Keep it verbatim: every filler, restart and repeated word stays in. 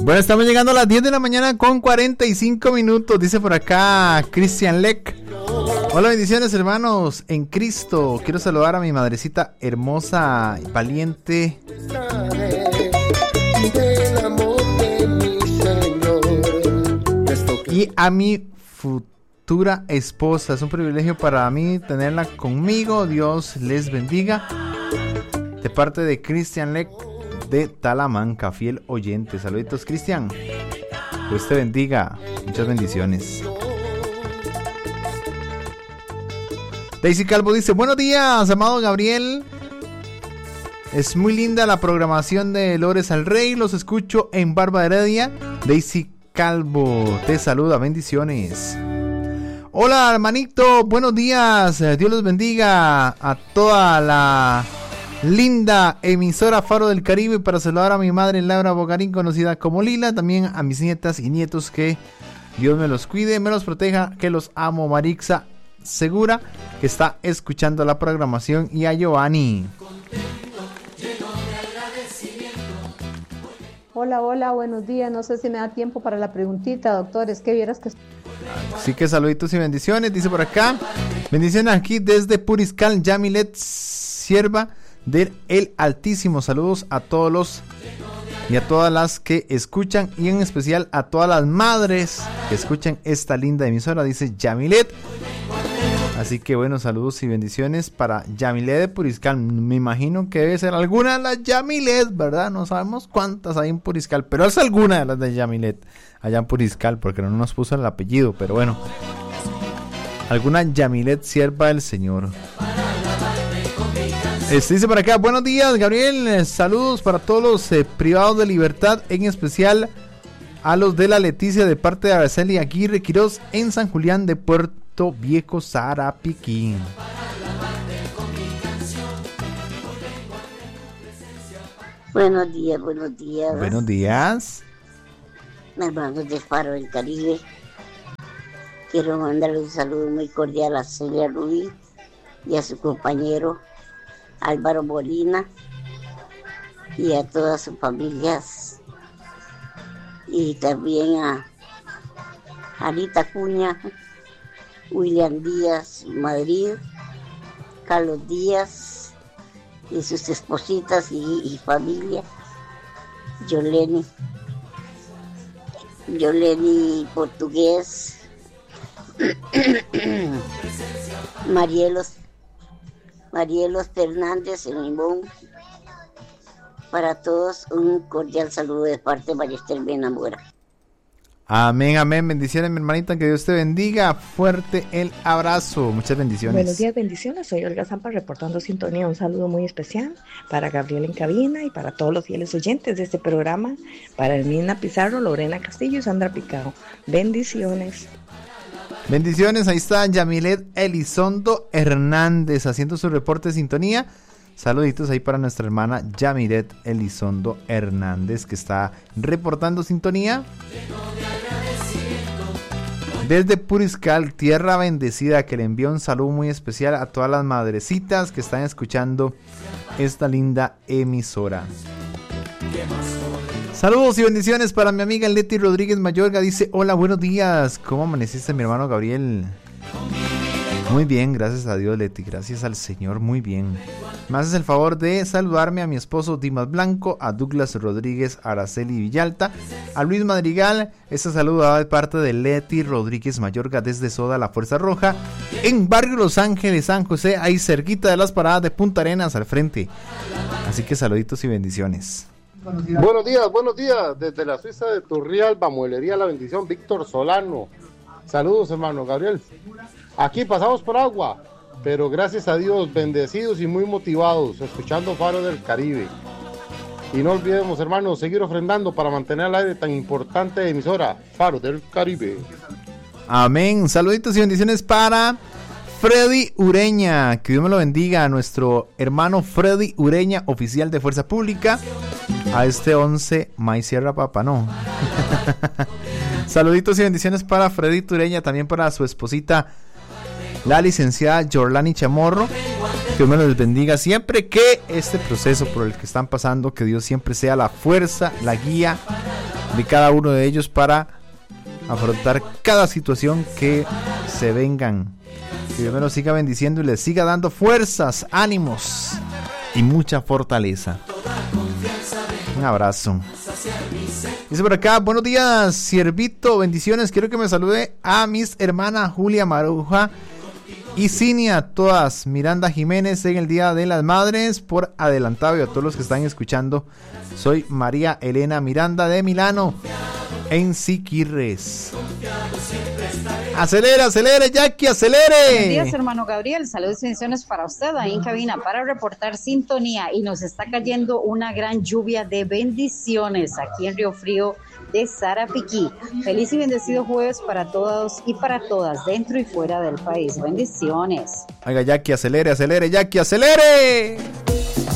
Bueno, estamos llegando a las diez de la mañana con cuarenta y cinco minutos. Dice por acá Cristian Leck. Hola, bendiciones hermanos en Cristo. Quiero saludar a mi madrecita hermosa y valiente. Y a mi futura esposa. Es un privilegio para mí tenerla conmigo. Dios les bendiga. De parte de Cristian Leck de Talamanca, fiel oyente. Saluditos, Cristian. Dios te bendiga. Muchas bendiciones. Daisy Calvo dice: buenos días, amado Gabriel. Es muy linda la programación de Lores al Rey. Los escucho en Barba Heredia. Daisy Calvo te saluda. Bendiciones. Hola, hermanito. Buenos días. Dios los bendiga a toda la linda emisora Faro del Caribe, para saludar a mi madre Laura Bogarín, conocida como Lila, también a mis nietas y nietos, que Dios me los cuide, me los proteja, que los amo. Marixa Segura, que está escuchando la programación, y a Giovanni. Hola, hola, buenos días. No sé si me da tiempo para la preguntita, doctor. Es que vieras que... Así que saluditos y bendiciones. Dice por acá: bendiciones aquí desde Puriscal, Yamilet, sierva del El Altísimo. Saludos a todos los y a todas las que escuchan, y en especial a todas las madres que escuchan esta linda emisora, dice Yamilet. Así que bueno, saludos y bendiciones para Yamilet de Puriscal. Me imagino que debe ser alguna de las Yamilet, ¿verdad? No sabemos cuántas hay en Puriscal, pero es alguna de las de Yamilet allá en Puriscal, porque no nos puso el apellido, pero bueno, alguna Yamilet, sierva del Señor. Este dice por acá: buenos días, Gabriel. Saludos para todos los eh, privados de libertad, en especial a los de la Leticia, de parte de Araceli Aguirre Quiroz, en San Julián de Puerto Viejo, Sarapiquín. Buenos días, buenos días. Buenos días. Hermanos de Faro del Caribe. Quiero mandarle un saludo muy cordial a Celia Rubí y a su compañero Álvaro Molina y a todas sus familias, y también a Anita Cuña, William Díaz Madrid, Carlos Díaz y sus espositas y, y familia, Yoleni, Yoleni Portugués, Marielos Marielos Fernández en Limón. Para todos un cordial saludo de parte de María Estel Benamora. Amén, amén. Bendiciones, mi hermanita, que Dios te bendiga. Fuerte el abrazo. Muchas bendiciones. Buenos días, bendiciones. Soy Olga Zampa reportando sintonía. Un saludo muy especial para Gabriel en cabina y para todos los fieles oyentes de este programa. Para Hermina Pizarro, Lorena Castillo y Sandra Picao. Bendiciones. Bendiciones, ahí está Yamilet Elizondo Hernández haciendo su reporte de sintonía. Saluditos ahí para nuestra hermana Yamilet Elizondo Hernández, que está reportando sintonía desde Puriscal, tierra bendecida, que le envía un saludo muy especial a todas las madrecitas que están escuchando esta linda emisora. Saludos y bendiciones para mi amiga Leti Rodríguez Mayorga. Dice: hola, buenos días. ¿Cómo amaneciste, mi hermano Gabriel? Muy bien, gracias a Dios, Leti. Gracias al Señor, muy bien. Me haces el favor de saludarme a mi esposo Dimas Blanco, a Douglas Rodríguez, a Araceli Villalta, a Luis Madrigal. Este saludo de parte de Leti Rodríguez Mayorga desde Soda La Fuerza Roja, en Barrio Los Ángeles, San José, ahí cerquita de las paradas de Punta Arenas al frente. Así que saluditos y bendiciones. Buenos días. buenos días, buenos días, desde la Suiza de Turrialba, Muelería La Bendición, Víctor Solano. Saludos, hermano Gabriel. Aquí pasamos por agua, pero gracias a Dios, bendecidos y muy motivados, escuchando Faro del Caribe. Y no olvidemos, hermanos, seguir ofrendando para mantener al aire tan importante emisora, Faro del Caribe. Amén. Saluditos y bendiciones para Freddy Ureña, que Dios me lo bendiga, a nuestro hermano Freddy Ureña, oficial de Fuerza Pública, a este once Maíz Sierra Papa, no. Saluditos y bendiciones para Freddy Ureña, también para su esposita, la licenciada Yorlani Chamorro. Que Dios me los bendiga siempre, que este proceso por el que están pasando, que Dios siempre sea la fuerza, la guía de cada uno de ellos para afrontar cada situación que se vengan. Que Dios me los siga bendiciendo y les siga dando fuerzas, ánimos y mucha fortaleza. Un abrazo. Dice por acá, buenos días, siervito, bendiciones. Quiero que me salude a mis hermanas Julia Maruja y Cinia, todas. Miranda Jiménez en el Día de las Madres por adelantado, y a todos los que están escuchando. Soy María Elena Miranda de Milano, en Siquirres. Acelere, acelere, Jackie, acelere. Buenos días, hermano Gabriel. Saludos y bendiciones para usted ahí en cabina para reportar sintonía. Y nos está cayendo una gran lluvia de bendiciones aquí en Río Frío de Sarapiquí. Feliz y bendecido jueves para todos y para todas, dentro y fuera del país. Bendiciones. Oiga, Jackie, acelere, acelere, Jackie, acelere.